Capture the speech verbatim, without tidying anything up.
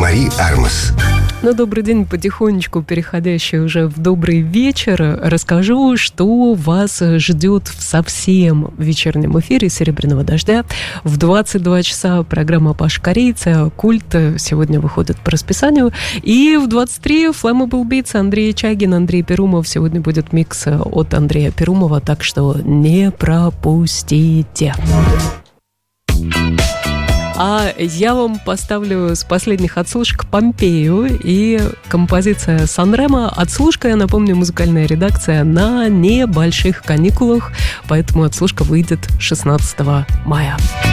Мари Армас. Ну, добрый день, потихонечку переходящий уже в добрый вечер. Расскажу, что вас ждет в совсем вечернем эфире «Серебряного дождя». В двадцать два часа программа Паши Корейца «Культ» сегодня выходит по расписанию. И в двадцать три Flammable Beats Андрей Чагин, Андрей Перумов. Сегодня будет микс от Андрея Перумова, так что не пропустите. А я вам поставлю с последних отслушек Помпею и композиция Сан-Ремо. Отслушка, я напомню, музыкальная редакция на небольших каникулах, поэтому отслушка выйдет шестнадцатого мая.